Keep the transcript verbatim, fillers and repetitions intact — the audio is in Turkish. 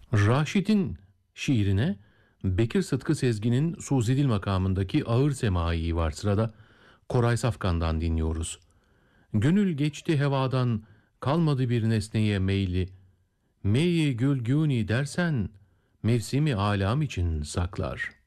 Raşit'in şiirine Bekir Sıtkı Sezgin'in Suzidil makamındaki ağır semai var sırada. Koray Safkan'dan dinliyoruz. Gönül geçti hevadan, kalmadı bir nesneye meyli. Meyi gülgûni dersen, mevsimi alam için saklar.